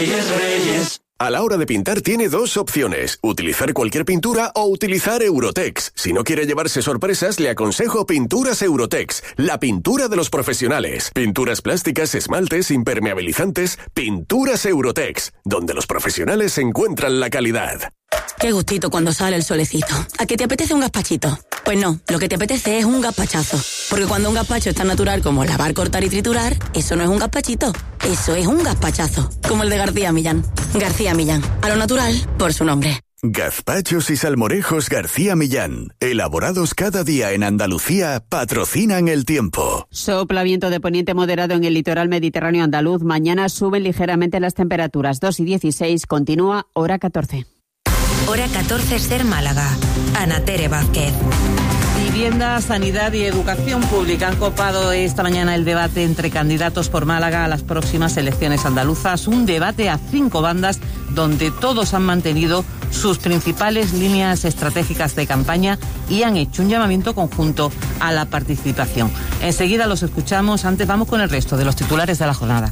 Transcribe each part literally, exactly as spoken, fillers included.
Reyes, Reyes. A la hora de pintar tiene dos opciones, utilizar cualquier pintura o utilizar Eurotex. Si no quiere llevarse sorpresas, le aconsejo Pinturas Eurotex, la pintura de los profesionales. Pinturas plásticas, esmaltes, impermeabilizantes, Pinturas Eurotex, donde los profesionales encuentran la calidad. Qué gustito cuando sale el solecito. ¿A qué te apetece un gazpachito? Pues no, lo que te apetece es un gazpachazo. Porque cuando un gazpacho es tan natural como lavar, cortar y triturar, eso no es un gazpachito, eso es un gazpachazo. Como el de García Millán. García Millán, a lo natural, por su nombre. Gazpachos y salmorejos García Millán, elaborados cada día en Andalucía, patrocinan el tiempo. Sopla viento de poniente moderado en el litoral mediterráneo andaluz. Mañana suben ligeramente las temperaturas. dos y dieciséis, continúa hora catorce. Hora catorce, Ser Málaga. Ana Tere Vázquez. Vivienda, sanidad y educación pública han copado esta mañana el debate entre candidatos por Málaga a las próximas elecciones andaluzas. Un debate a cinco bandas donde todos han mantenido sus principales líneas estratégicas de campaña y han hecho un llamamiento conjunto a la participación. Enseguida los escuchamos, antes vamos con el resto de los titulares de la jornada.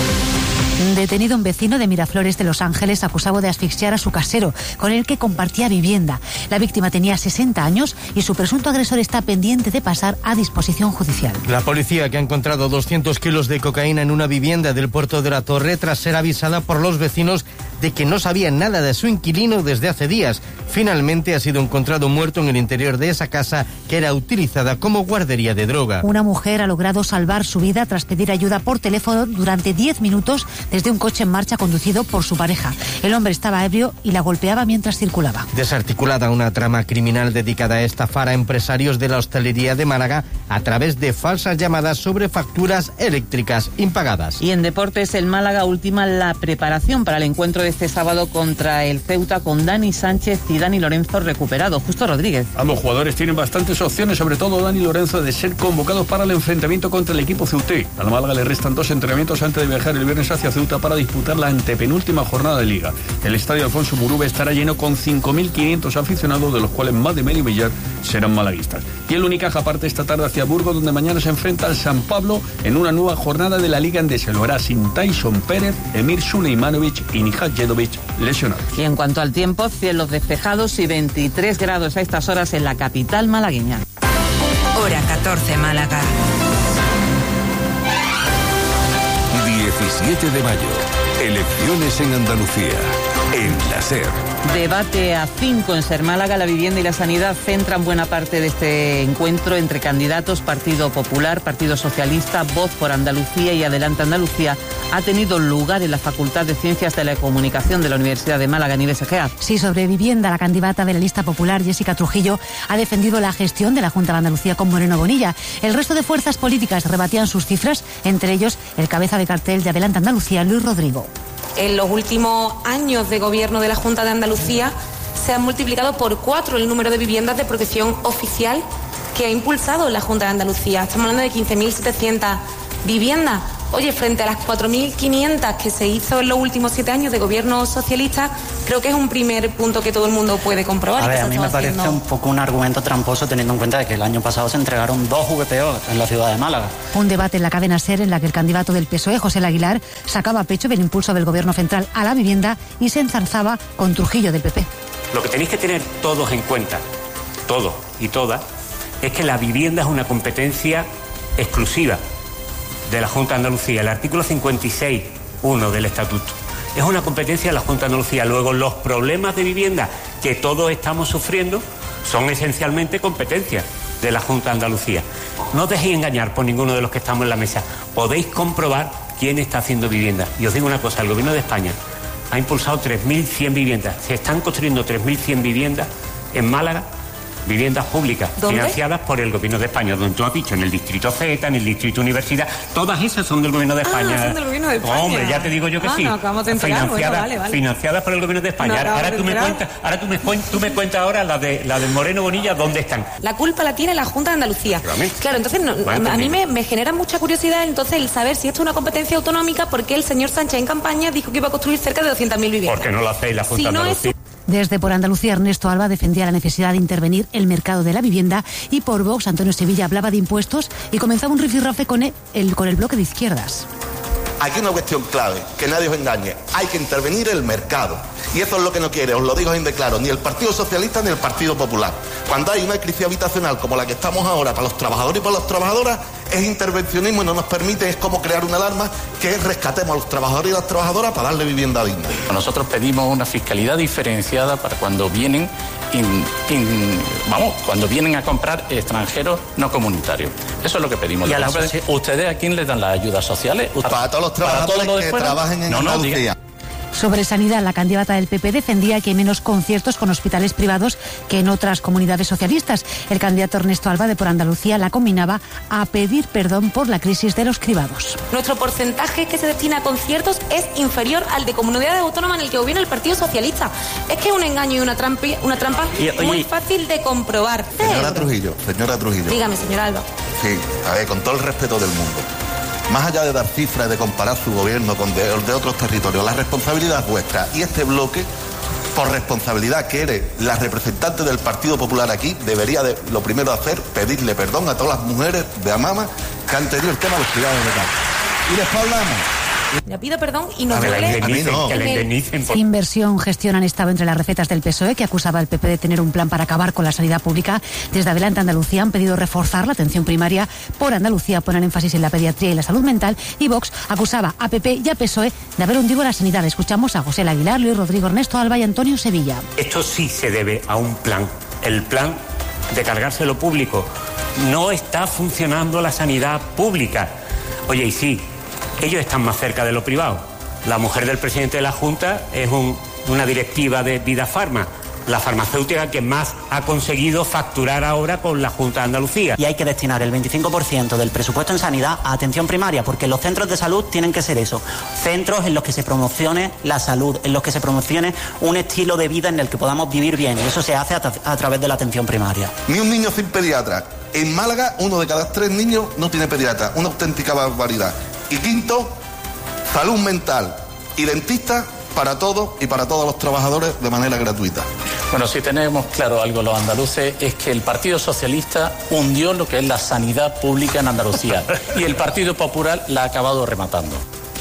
Detenido un vecino de Miraflores de Los Ángeles acusado de asfixiar a su casero, con el que compartía vivienda. La víctima tenía sesenta años y su presunto agresor está pendiente de pasar a disposición judicial. La policía, que ha encontrado doscientos kilos de cocaína en una vivienda del puerto de la Torre tras ser avisada por los vecinos de que no sabían nada de su inquilino desde hace días. Finalmente ha sido encontrado muerto en el interior de esa casa que era utilizada como guardería de droga. Una mujer ha logrado salvar su vida tras pedir ayuda por teléfono durante diez minutos desde un coche en marcha conducido por su pareja. El hombre estaba ebrio y la golpeaba mientras circulaba. Desarticulada una trama criminal dedicada a estafar a empresarios de la hostelería de Málaga a través de falsas llamadas sobre facturas eléctricas impagadas. Y en deportes, el Málaga ultima la preparación para el encuentro de este sábado contra el Ceuta con Dani Sánchez y Dani Lorenzo recuperado. Justo Rodríguez. Ambos jugadores tienen bastantes opciones, sobre todo Dani Lorenzo, de ser convocados para el enfrentamiento contra el equipo ceuté. A la Málaga le restan dos entrenamientos antes de viajar el viernes hacia Ceuta para disputar la antepenúltima jornada de Liga. El estadio Alfonso Murube estará lleno con cinco mil quinientos aficionados, de los cuales más de medio millar serán malaguistas. Y el Unicaja parte esta tarde hacia Burgos, donde mañana se enfrenta al San Pablo en una nueva jornada de la Liga Endesa. Lo hará sin Tyson Pérez, Emir Suleimanovic y Nihad Jedovic lesionados. Y en cuanto al tiempo, cielos despejados y veintitrés grados a estas horas en la capital malagueña. Hora catorce, Málaga. diecisiete de mayo. Elecciones en Andalucía. En la SER. Debate a cinco en Ser Málaga. La vivienda y la sanidad centran buena parte de este encuentro entre candidatos. Partido Popular, Partido Socialista, Voz por Andalucía y Adelante Andalucía ha tenido lugar en la Facultad de Ciencias de la Comunicación de la Universidad de Málaga, Nieves Egea. Sí, sobre vivienda, la candidata de la lista popular, Jessica Trujillo, ha defendido la gestión de la Junta de Andalucía con Moreno Bonilla. El resto de fuerzas políticas rebatían sus cifras, entre ellos el cabeza de cartel de Adelante Andalucía, Luis Rodrigo. En los últimos años de gobierno de la Junta de Andalucía se ha multiplicado por cuatro el número de viviendas de protección oficial que ha impulsado la Junta de Andalucía. Estamos hablando de quince mil setecientas viviendas. Oye, frente a las cuatro mil quinientas que se hizo en los últimos siete años de gobierno socialista, creo que es un primer punto que todo el mundo puede comprobar. A ver, a mí me parece haciendo... un poco un argumento tramposo, teniendo en cuenta de que el año pasado se entregaron dos V P O en la ciudad de Málaga. Un debate en la cadena SER en la que el candidato del P S O E, José Aguilar, sacaba pecho del impulso del gobierno central a la vivienda y se enzarzaba con Trujillo del P P. Lo que tenéis que tener todos en cuenta, todos y todas, es que la vivienda es una competencia exclusiva de la Junta de Andalucía. El artículo cincuenta y seis punto uno del Estatuto es una competencia de la Junta de Andalucía. Luego, los problemas de vivienda que todos estamos sufriendo son esencialmente competencias de la Junta de Andalucía. No os dejéis engañar por ninguno de los que estamos en la mesa. Podéis comprobar quién está haciendo vivienda. Y os digo una cosa, el Gobierno de España ha impulsado tres mil cien viviendas. Se están construyendo tres mil cien viviendas en Málaga, viviendas públicas, ¿dónde? Financiadas por el Gobierno de España, donde tú has dicho, en el Distrito Z, en el Distrito Universidad, todas esas son del Gobierno de España. Ah, son del Gobierno de España. Oh, hombre, ya te digo yo que ah, sí. No, acabamos de enterar. Financiadas, bueno, vale, vale. financiadas por el Gobierno de España. No, ahora, ahora tú me cuentas, ahora tú me, tú me cuentas ahora la de la del Moreno Bonilla, ¿dónde están? La culpa la tiene la Junta de Andalucía. Realmente. Claro, entonces no, a, a mí me, me genera mucha curiosidad entonces el saber si esto es una competencia autonómica, porque el señor Sánchez en campaña dijo que iba a construir cerca de doscientas mil viviendas. ¿Por qué no lo hacéis la Junta si de no Andalucía? Es... Desde Por Andalucía, Ernesto Alba defendía la necesidad de intervenir el mercado de la vivienda, y por Vox, Antonio Sevilla hablaba de impuestos y comenzaba un rifirrafe con el, el, con el bloque de izquierdas. Aquí hay una cuestión clave, que nadie os engañe. Hay que intervenir el mercado. Y eso es lo que no quiere, os lo digo bien de claro, ni el Partido Socialista ni el Partido Popular. Cuando hay una crisis habitacional como la que estamos ahora para los trabajadores y para las trabajadoras, es intervencionismo y no nos permite, es como crear una alarma que rescatemos a los trabajadores y las trabajadoras para darle vivienda digna. Nosotros pedimos una fiscalidad diferenciada para cuando vienen, in, in, vamos, cuando vienen a comprar extranjeros no comunitarios. Eso es lo que pedimos. ¿Y a la ¿Ustedes a quién les dan las ayudas sociales? Para todos los trabajadores todos los que trabajen en no, Andalucía. No, Sobre sanidad, la candidata del P P defendía que hay menos conciertos con hospitales privados que en otras comunidades socialistas. El candidato Ernesto Alba de Por Andalucía la combinaba a pedir perdón por la crisis de los cribados. Nuestro porcentaje que se destina a conciertos es inferior al de comunidades autónomas en el que gobierna el Partido Socialista. Es que es un engaño y una trampa, una trampa y, oye, muy fácil de comprobar. Señora Trujillo, señora Trujillo. Dígame, señora Alba. Sí, a ver, con todo el respeto del mundo. Más allá de dar cifras, de comparar su gobierno con de, de otros territorios, la responsabilidad es vuestra. Y este bloque, por responsabilidad que eres la representante del Partido Popular aquí, debería de, lo primero hacer, pedirle perdón a todas las mujeres de Amama que han tenido el tema de los cuidados de casa. Y después hablamos. Le pido perdón y no me duele. No. Que le indemnicen por... Inversión, gestión han estado entre las recetas del P S O E, que acusaba al P P de tener un plan para acabar con la sanidad pública. Desde Adelante Andalucía han pedido reforzar la atención primaria. Por Andalucía ponen énfasis en la pediatría y la salud mental. Y Vox acusaba a P P y a P S O E de haber hundido la sanidad. Escuchamos a José Aguilar, Luis Rodrigo, Ernesto Alba y Antonio Sevilla. Esto sí se debe a un plan. El plan de cargarse lo público. No está funcionando la sanidad pública. Oye, y sí, ellos están más cerca de lo privado. La mujer del presidente de la Junta es un, una directiva de Vida Farma, la farmacéutica que más ha conseguido facturar ahora con la Junta de Andalucía. Y hay que destinar el veinticinco por ciento del presupuesto en sanidad a atención primaria, porque los centros de salud tienen que ser eso, centros en los que se promocione la salud, en los que se promocione un estilo de vida en el que podamos vivir bien, y eso se hace a, a través de la atención primaria. Ni un niño sin pediatra. En Málaga, uno de cada tres niños no tiene pediatra, una auténtica barbaridad. Y quinto, salud mental y dentista para todos y para todos los trabajadores de manera gratuita. Bueno, si tenemos claro algo los andaluces es que el Partido Socialista hundió lo que es la sanidad pública en Andalucía y el Partido Popular la ha acabado rematando.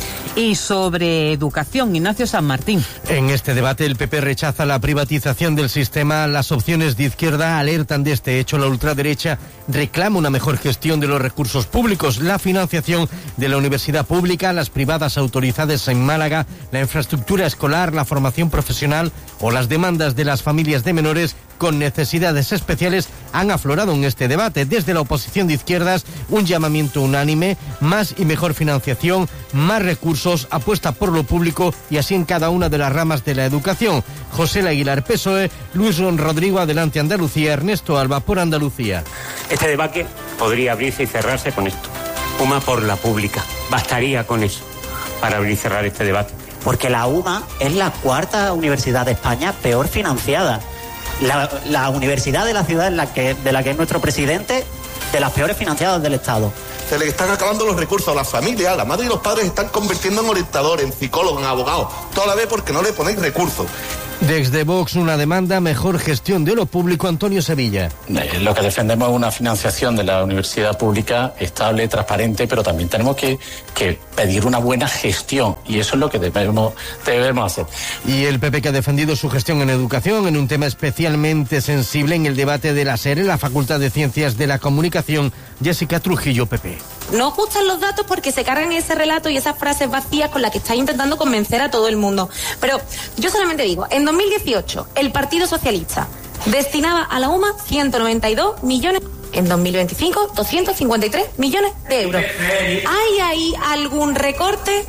Y sobre educación, Ignacio San Martín. En este debate el P P rechaza la privatización del sistema. Las opciones de izquierda alertan de este hecho. La ultraderecha reclama una mejor gestión de los recursos públicos, la financiación de la universidad pública, las privadas autorizadas en Málaga, la infraestructura escolar, la formación profesional o las demandas de las familias de menores con necesidades especiales han aflorado en este debate. Desde la oposición de izquierdas, un llamamiento unánime, más y mejor financiación, más recursos, apuesta por lo público y así en cada una de las ramas de la educación. José Aguilar, P S O E, Luis Rodrigo, Adelante Andalucía, Ernesto Alba, Por Andalucía. Este debate podría abrirse y cerrarse con esto. UMA por la pública. Bastaría con eso para abrir y cerrar este debate. Porque la UMA es la cuarta universidad de España peor financiada. La, la universidad de la ciudad en la que, de la que es nuestro presidente, de las peores financiadas del Estado. Se les están acabando los recursos a las familias, la madre y los padres están convirtiendo en orientadores, en psicólogos, en abogados, toda la vez porque no le ponéis recursos. Desde Vox una demanda, mejor gestión de lo público, Antonio Sevilla. Eh, lo que defendemos es una financiación de la universidad pública estable, transparente, pero también tenemos que, que pedir una buena gestión y eso es lo que debemos, debemos hacer. Y el P P que ha defendido su gestión en educación en un tema especialmente sensible en el debate de la SER en la Facultad de Ciencias de la Comunicación, Jessica Trujillo, P P. No os gustan los datos porque se cargan ese relato y esas frases vacías con las que estáis intentando convencer a todo el mundo. Pero yo solamente digo, en dos mil dieciocho el Partido Socialista destinaba a la UMA ciento noventa y dos millones, en dos mil veinticinco doscientos cincuenta y tres millones de euros. ¿Hay ahí algún recorte?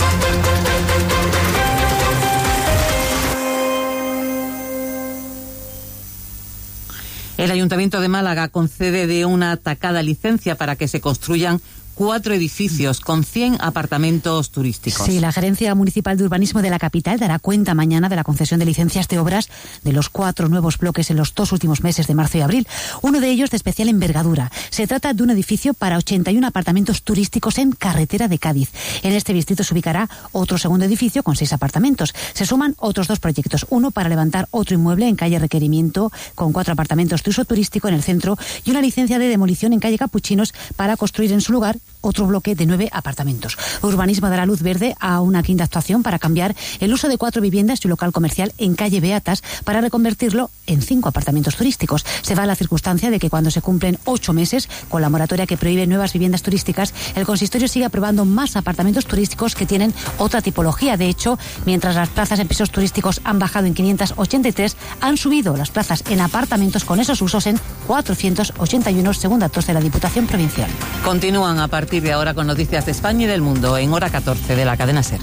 El Ayuntamiento de Málaga concede de una atacada licencia para que se construyan cuatro edificios con cien apartamentos turísticos. Sí, la Gerencia Municipal de Urbanismo de la capital dará cuenta mañana de la concesión de licencias de obras de los cuatro nuevos bloques en los dos últimos meses de marzo y abril, uno de ellos de especial envergadura. Se trata de un edificio para ochenta y uno apartamentos turísticos en Carretera de Cádiz. En este distrito se ubicará otro segundo edificio con seis apartamentos. Se suman otros dos proyectos, uno para levantar otro inmueble en calle Requerimiento con cuatro apartamentos de uso turístico en el centro y una licencia de demolición en calle Capuchinos para construir en su lugar otro bloque de nueve apartamentos. Urbanismo dará luz verde a una quinta actuación para cambiar el uso de cuatro viviendas y un local comercial en calle Beatas para reconvertirlo en cinco apartamentos turísticos. Se da la circunstancia de que cuando se cumplen ocho meses con la moratoria que prohíbe nuevas viviendas turísticas, el consistorio sigue aprobando más apartamentos turísticos que tienen otra tipología. De hecho, mientras las plazas en pisos turísticos han bajado en quinientos ochenta y tres, han subido las plazas en apartamentos con esos usos en cuatrocientos ochenta y uno, según datos de la Diputación Provincial. Continúan a partir de ahora con noticias de España y del mundo en hora catorce de la cadena SER.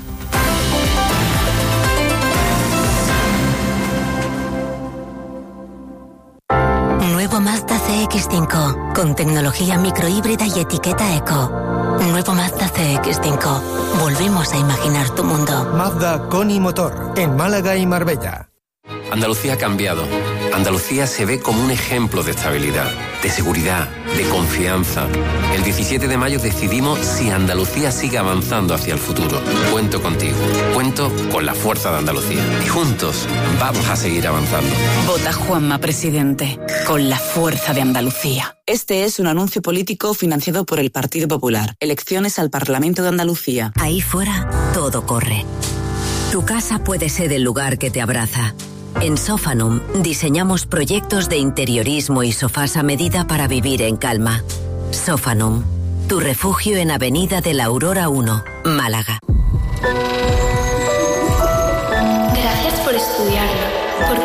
Nuevo Mazda C X cinco, con tecnología microhíbrida y etiqueta eco. Nuevo Mazda C X cinco. Volvemos a imaginar tu mundo. Mazda con y motor, en Málaga y Marbella. Andalucía ha cambiado. Andalucía se ve como un ejemplo de estabilidad, de seguridad, de confianza. El diecisiete de mayo decidimos si Andalucía sigue avanzando hacia el futuro. Cuento contigo. Cuento con la fuerza de Andalucía. Y juntos vamos a seguir avanzando. Vota Juanma Presidente, con la fuerza de Andalucía. Este es un anuncio político financiado por el Partido Popular. Elecciones al Parlamento de Andalucía. Ahí fuera, todo corre. Tu casa puede ser el lugar que te abraza. En Sofanum diseñamos proyectos de interiorismo y sofás a medida para vivir en calma. Sofanum, tu refugio en Avenida de la Aurora uno, Málaga. Gracias por estudiarlo, porque